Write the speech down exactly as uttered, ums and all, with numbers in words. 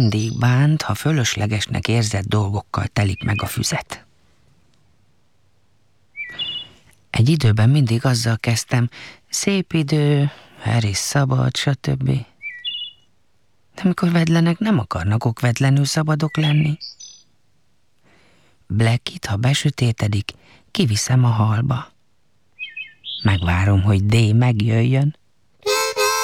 mindig bánt, ha fölöslegesnek érzett dolgokkal telik meg a füzet. Egy időben mindig azzal kezdtem, szép idő, Harris szabad, stb. De amikor vedlenek, nem akarnak okvetlenül szabadok lenni. Blackit, ha besötétedik, kiviszem a halba. Megvárom, hogy D megjöjjön,